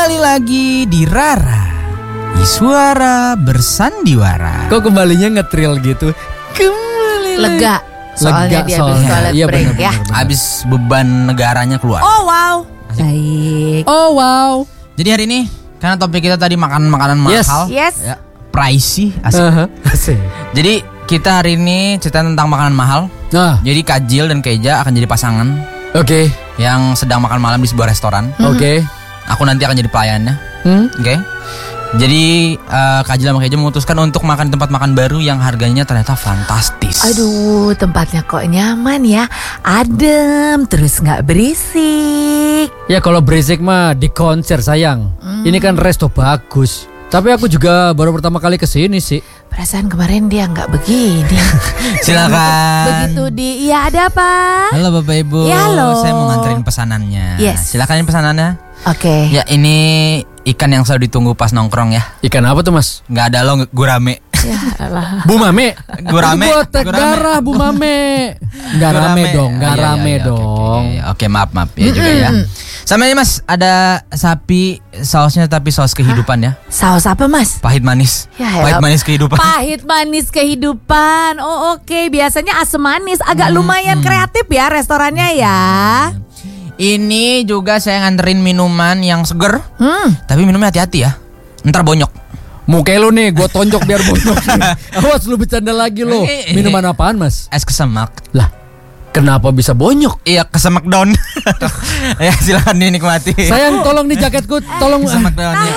Kembali lagi di Rara, suara bersandiwara. Kok kembalinya ngetril gitu? Kembali Lega. Soalnya dia habis toilet iya, break bener. Abis beban negaranya keluar. Oh wow. Baik. Oh wow. Jadi hari ini karena topik kita tadi makanan mahal, Yes. ya, pricey, asik. Asik. Jadi kita hari ini cerita tentang makanan mahal. Nah, Jadi Kajil dan Keja akan jadi pasangan oke. yang sedang makan malam di sebuah restoran. Oke. Aku nanti akan jadi pelayannya. Oke. Jadi Kajil sama Keja memutuskan untuk makan di tempat makan baru yang harganya ternyata fantastis. Aduh, tempatnya kok nyaman ya. Adem, terus nggak berisik. Ya kalau berisik mah di konser sayang. Ini kan resto bagus. Tapi aku juga baru pertama kali kesini sih. Perasaan kemarin dia nggak begini. Silakan. Begitu iya ada apa? Halo Bapak Ibu. Ya, halo. Saya mau nganterin pesanannya. Yes. Silakan ini pesanannya. Oke. Ya ini ikan yang selalu ditunggu pas nongkrong ya. Ikan apa tuh mas? Nggak ada lo gurame. Ya alah. Bu Mame. Gurame. Buat darah Bu Mame. Nggak rame dong, nggak Oh, iya, rame iya, dong. Oke, maaf ya juga ya. Sama ini Mas, ada sapi sausnya tapi saus kehidupan ya. Saus apa mas? Pahit manis. Ya, Pahit manis kehidupan. Pahit manis kehidupan. Oh oke. Biasanya asam manis. Agak lumayan kreatif ya restorannya ya. Ini juga saya nganterin minuman yang seger. Hmm. Tapi minumnya hati-hati ya. Ntar bonyok. Muka lu nih, gue tonjok biar bonyok. Awas lu bercanda lagi lo. Minuman apaan mas? Es kesemak. Lah, kenapa bisa bonyok? Iya, kesemak down. Ya silakan dinikmati. Sayang, tolong nih jaketku, tolong. Kesemak down ya.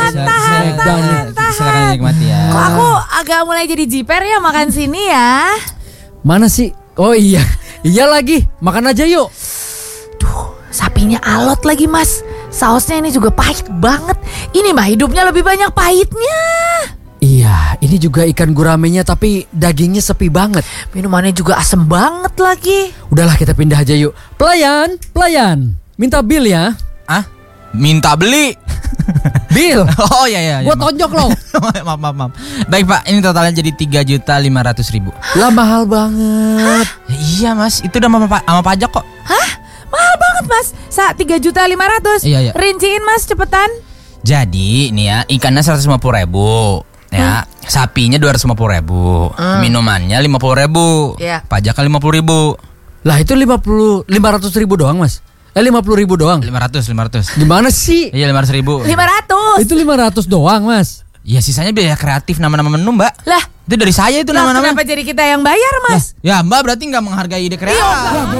Silakan dinikmati ya. Kok aku agak mulai jadi jiper ya makan sini ya. Mana sih? Oh iya, iya lagi. Makan aja yuk. Duh, sapinya alot lagi mas. Sausnya ini juga pahit banget. Ini mah hidupnya lebih banyak pahitnya. Iya, ini juga ikan guramenya tapi dagingnya sepi banget. Minumannya juga asem banget lagi. Udahlah kita pindah aja yuk. Pelayan, minta bill ya. Ah? Minta beli. Bill. Oh iya. Gua tonjok lo. maaf. Baik Pak, ini totalnya jadi 3.500.000. Lah mahal banget. Ya, iya Mas, itu udah sama pajak kok. Hah? Mahal banget mas. 3.500.000. Iya. Rinciin mas cepetan. Jadi nih ya, ikannya 150.000. Ya, sapinya 250.000. Minumannya 50.000. Iya. Pajaknya 50.000. Lah itu 500.000 doang mas. 50.000 doang. 500. Gimana sih? Iya 500.000. 500. Itu 500 doang mas. Ya sisanya biaya kreatif nama-nama menu Mbak. Lah, Itu dari saya itu lah nama-nama. kenapa jadi kita yang bayar mas? Ya Mbak berarti nggak menghargai ide kreatif.